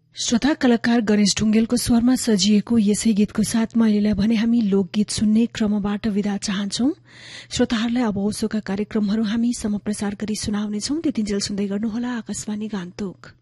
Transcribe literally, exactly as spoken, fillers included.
श्रोता कलाकार गणेश ढुंगेलको स्वरमा सजिएको यसै गीतको साथ महिलालाई भने हामी लोकगीत सुन्ने क्रमबाट विदा चाहन्छौं। श्रोताहरूलाई अब उसोका कार्यक्रमहरू हामी समप्रसार गरी सुनाउनेछौं। त्यतिन्जेल सुन्दै गर्नुहोला आकाशवाणी गान्तोक।